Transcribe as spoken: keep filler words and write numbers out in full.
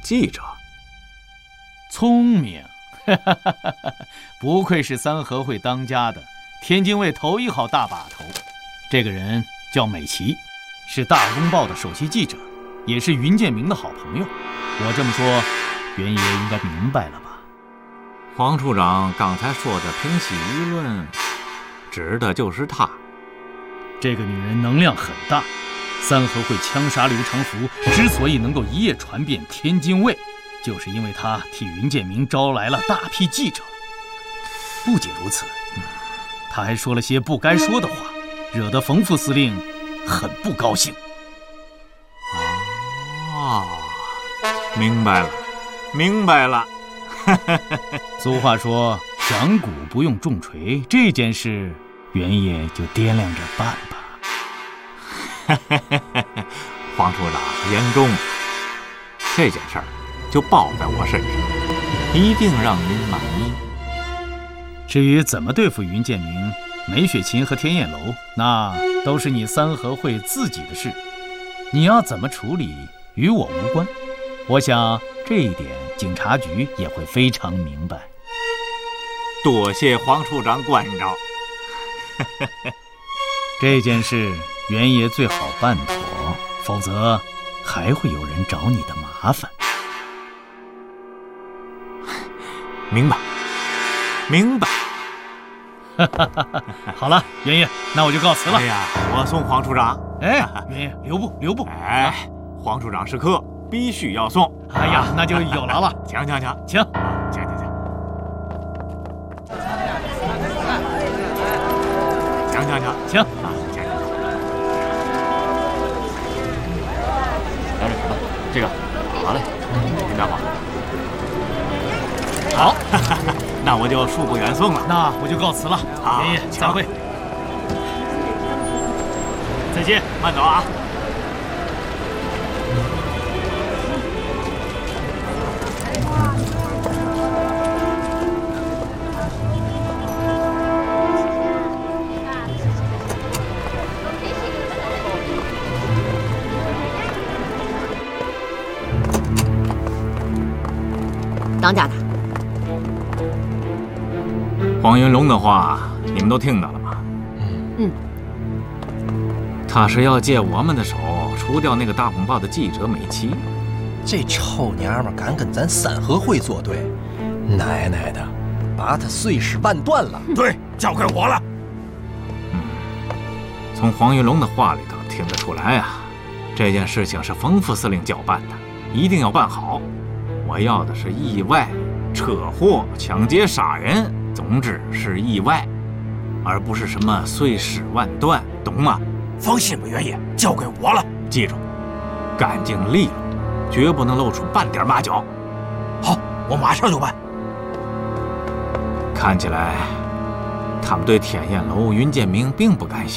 记者。 聪明，不愧是三合会当家的天津卫头一号大把头。这个人叫美琪，是《大公报》的首席记者，也是云建明的好朋友。我这么说，袁爷应该明白了吧？ 黄处长刚才说的平息舆论，指的就是她。 这个女人能量很大，三合会枪杀刘长福之所以能够一夜传遍天津卫，就是因为她替云建明招来了大批记者。不仅如此，她还说了些不该说的话，惹得冯副司令很不高兴。 哦，明白了，明白了。 俗话说响鼓不用重锤，这件事袁爷就掂量着办吧。 黄处长言重，这件事儿就包在我身上，一定让您满意。 至于怎么对付云建明、梅雪琴和天燕楼，那都是你三合会自己的事，你要怎么处理与我无关。我想这一点警察局也会非常明白。 多谢黄处长关照。 这件事袁爷最好办妥，否则还会有人找你的麻烦。 明白，明白。 好了，袁爷，那我就告辞了。 哎呀，我送黄处长。 哎，袁爷，留步，留步。 哎，黄处长是客，必须要送。 哎呀，那就有劳了。 请请请， 请， 请请请，请请请， 请。 啊，请请。来这个，这个，好嘞，您待会儿。 好， 那我就恕不远送了。 那我就告辞了。 好， 袁爷，再会。再见， 慢走啊。 当家的， 黄云龙的话你们都听到了吗？ 嗯， 他是要借我们的手除掉那个大公报的记者美琪。 这臭娘们敢跟咱三合会作对，奶奶的，把他碎尸万段了。 对，交给我了。 嗯，从黄云龙的话里头听得出来啊，这件事情是冯副司令交办的，一定要办好。我要的是意外、车祸、抢劫、杀人，总之是意外，而不是什么碎尸万段，懂吗？ 放心吧，袁爷，交给我了。 记住，干净利落，绝不能露出半点马脚。 好，我马上就办。 看起来，他们对天燕楼云建明并不感兴趣。